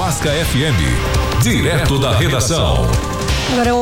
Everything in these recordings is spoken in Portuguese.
Nevasca FM, direto da redação. Agora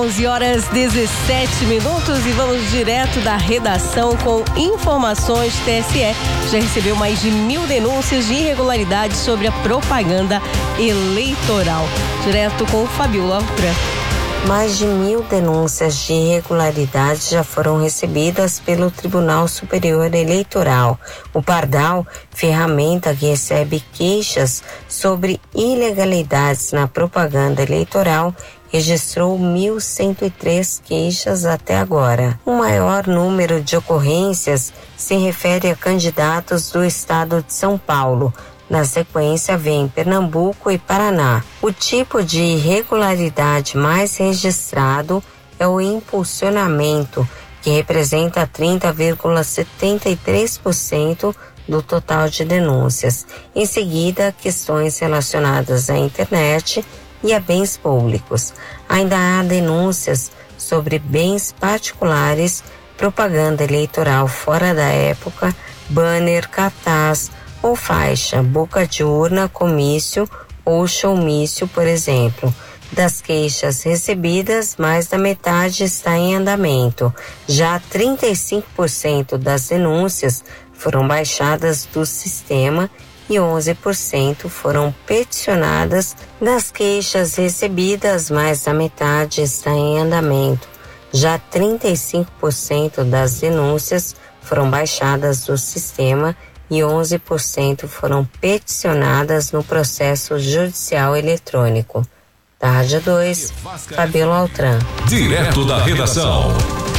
11h17 e vamos direto da redação com informações. TSE já recebeu mais de 1.000 denúncias de irregularidades sobre a propaganda eleitoral. Direto com Fabiola Altran. Mais de 1.000 denúncias de irregularidades já foram recebidas pelo Tribunal Superior Eleitoral. O Pardal, ferramenta que recebe queixas sobre ilegalidades na propaganda eleitoral, registrou 1.103 queixas até agora. O maior número de ocorrências se refere a candidatos do estado de São Paulo. Na sequência, vem Pernambuco e Paraná. O tipo de irregularidade mais registrado é o impulsionamento, que representa 30,73% do total de denúncias. Em seguida, questões relacionadas à internet e a bens públicos. Ainda há denúncias sobre bens particulares, propaganda eleitoral fora da época, banner, cartaz ou faixa, boca de urna, comício ou showmício, por exemplo. Das queixas recebidas, mais da metade está em andamento. Já 35% das denúncias foram baixadas do sistema e 11% foram peticionadas. Das queixas recebidas, mais da metade está em andamento. Já 35% das denúncias foram baixadas do sistema e 11% foram peticionadas no processo judicial eletrônico. Da Rádio 2, Fabiola Altran. Direto da redação.